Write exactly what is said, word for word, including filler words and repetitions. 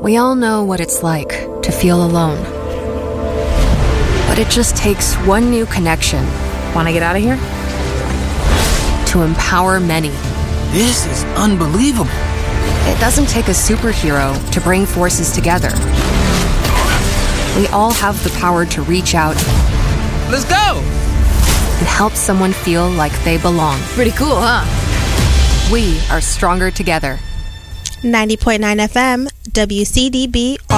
We all know what it's like to feel alone. But it just takes one new connection. Want to get out of here? To empower many. This is unbelievable. It doesn't take a superhero to bring forces together. We all have the power to reach out Let's go! and help someone feel like they belong. Pretty cool, huh? We are stronger together. ninety point nine F M, W C D B.